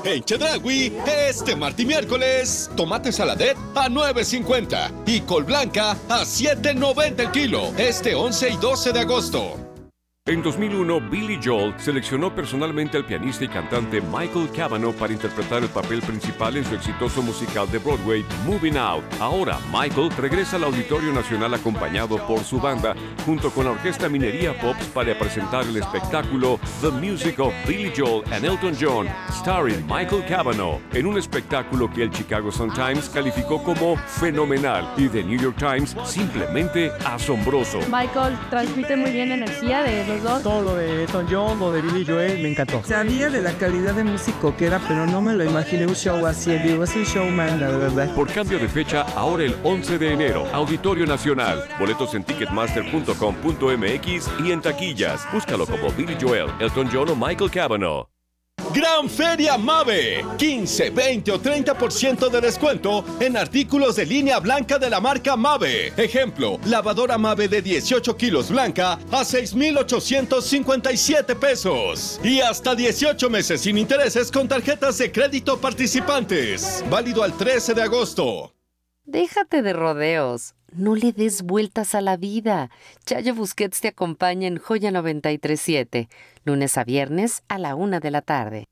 En Chedraui, este martes y miércoles, tomate saladet a $9.50 y col blanca a $7.90 el kilo. Este 11 y 12 de agosto. En 2001, Billy Joel seleccionó personalmente al pianista y cantante Michael Cavanaugh para interpretar el papel principal en su exitoso musical de Broadway, Moving Out. Ahora, Michael regresa al Auditorio Nacional acompañado por su banda, junto con la Orquesta Minería Pops para presentar el espectáculo The Music of Billy Joel and Elton John, starring Michael Cavanaugh, en un espectáculo que el Chicago Sun-Times calificó como fenomenal y The New York Times simplemente asombroso. Michael transmite muy bien energía de los dos. Todo lo de Elton John, lo de Billy Joel, me encantó. Sabía de la calidad de músico que era, pero no me lo imaginé un show así. Es un showman, la verdad. Por cambio de fecha, ahora el 11 de enero, Auditorio Nacional. Boletos en ticketmaster.com.mx y en taquillas. Búscalo como Billy Joel, Elton John o Michael Cavanaugh. Gran Feria Mave. 15, 20 o 30% de descuento en artículos de línea blanca de la marca Mave. Ejemplo, lavadora Mave de 18 kilos blanca a $6,857. Y hasta 18 meses sin intereses con tarjetas de crédito participantes. Válido al 13 de agosto. Déjate de rodeos. No le des vueltas a la vida. Chayo Busquets te acompaña en Joya 93.7, lunes a viernes a la 1 de la tarde.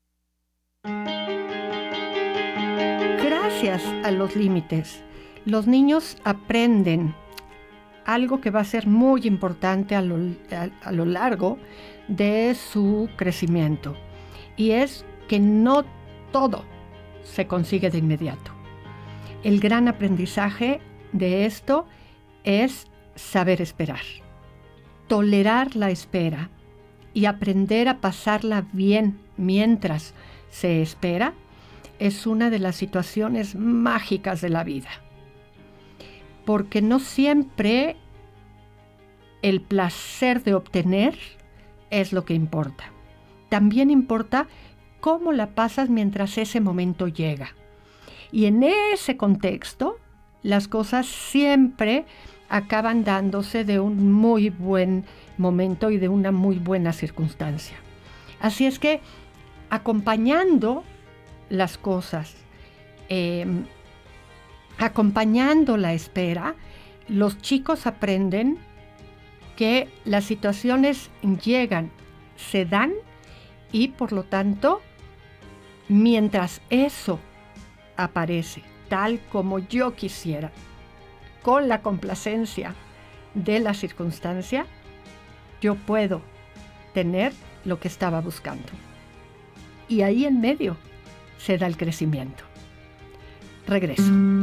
Gracias a los límites, los niños aprenden algo que va a ser muy importante a lo largo de su crecimiento, y es que no todo se consigue de inmediato. El gran aprendizaje de esto es saber esperar, tolerar la espera y aprender a pasarla bien mientras se espera es una de las situaciones mágicas de la vida. Porque no siempre el placer de obtener es lo que importa. También importa cómo la pasas mientras ese momento llega. Y en ese contexto, las cosas siempre acaban dándose de un muy buen momento y de una muy buena circunstancia. Así es que, acompañando las cosas, acompañando la espera, los chicos aprenden que las situaciones llegan, se dan, y por lo tanto, mientras eso aparece tal como yo quisiera, con la complacencia de la circunstancia, yo puedo tener lo que estaba buscando. Y ahí en medio se da el crecimiento. Regreso.